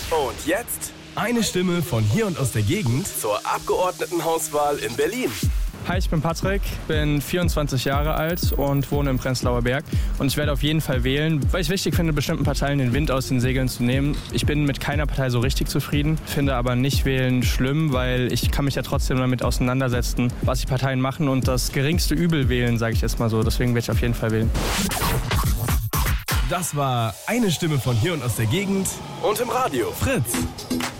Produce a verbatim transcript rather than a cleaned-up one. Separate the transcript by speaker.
Speaker 1: Und jetzt eine Stimme von hier und aus der Gegend zur Abgeordnetenhauswahl in Berlin.
Speaker 2: Hi, ich bin Patrick, bin vierundzwanzig Jahre alt und wohne im Prenzlauer Berg. Und ich werde auf jeden Fall wählen, weil ich wichtig finde, bestimmten Parteien den Wind aus den Segeln zu nehmen. Ich bin mit keiner Partei so richtig zufrieden, finde aber nicht wählen schlimm, weil ich kann mich ja trotzdem damit auseinandersetzen, was die Parteien machen und das geringste Übel wählen, sage ich jetzt mal so. Deswegen werde ich auf jeden Fall wählen.
Speaker 1: Das war eine Stimme von hier und aus der Gegend und im Radio Fritz.